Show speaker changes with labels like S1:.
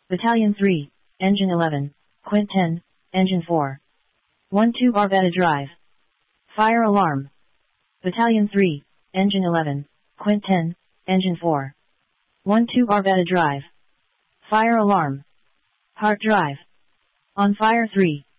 S1: Battalion 3, Engine 11, Quint 10, Engine 4. 1-2 Barbetta Drive. Fire alarm. Battalion 3, Engine 11, Quint 10, Engine 4. 1-2 Barbetta Drive. Fire alarm. Heart Drive. On fire 3.